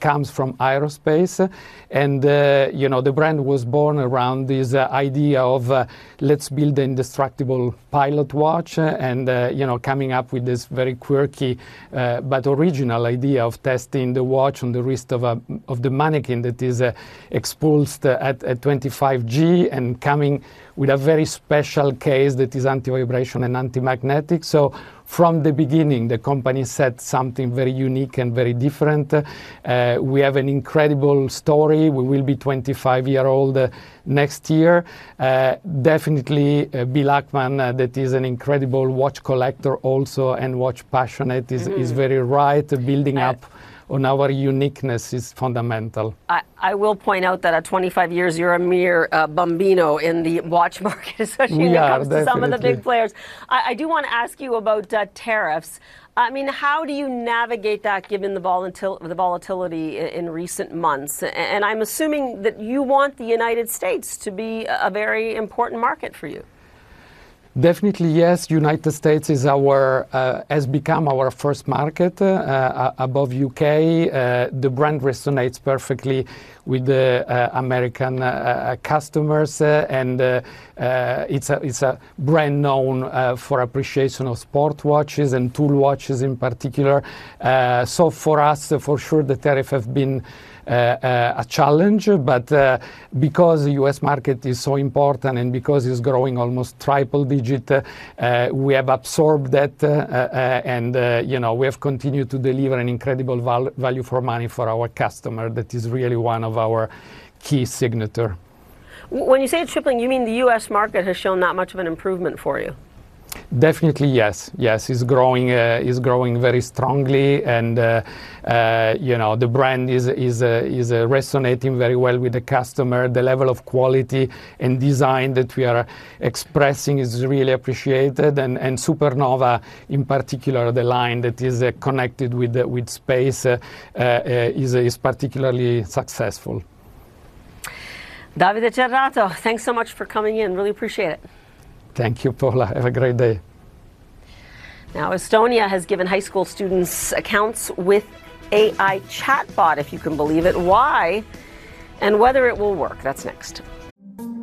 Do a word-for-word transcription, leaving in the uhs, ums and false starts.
comes from aerospace, and uh, you know the brand was born around this uh, idea of uh, let's build an indestructible pilot watch, uh, and uh, you know coming up with this very quirky uh, but original idea of testing the watch on the wrist of a of the mannequin that is uh, expulsed at, at twenty-five G, and coming with a very special case that is anti-vibration and anti-magnetic. So from the beginning, the company said something very unique and very different. Uh, we have an incredible story. We will be twenty-five year old uh, next year. Uh, definitely uh, Bill Ackman, uh, that is an incredible watch collector also and watch passionate, is, mm-hmm. is very right. Building uh, up on our uniqueness is fundamental. I, I will point out that at twenty-five years, you're a mere uh, bambino in the watch market, especially we when it are, comes definitely. to some of the big players. I, I do want to ask you about uh, tariffs. I mean, how do you navigate that given the, volatil the volatility in, in recent months? And I'm assuming that you want the United States to be a very important market for you. Definitely, yes. United States is our uh, has become our first market uh, above U K. Uh, the brand resonates perfectly with the uh, American uh, customers, uh, and uh, uh, it's a it's a brand known uh, for appreciation of sport watches and tool watches in particular. Uh, so for us, uh, for sure, the tariff have been Uh, uh, a challenge, but uh, because the U S market is so important and because it's growing almost triple digit, uh, we have absorbed that, uh, uh, and uh, you know we have continued to deliver an incredible val value for money for our customer. That is really one of our key signature. When you say it's tripling, you mean the U S market has shown that much of an improvement for you? Definitely, yes. Yes, it's growing. Uh, is growing very strongly, and uh, uh, you know the brand is is uh, is uh, resonating very well with the customer. The level of quality and design that we are expressing is really appreciated, and and Supernova, in particular, the line that is uh, connected with uh, with space, uh, uh, is is particularly successful. Davide Cerrato, thanks so much for coming in. Really appreciate it. Thank you, Paula. Have a great day. Now, Estonia has given high school students accounts with A I chatbot, if you can believe it. Why and whether it will work? That's next.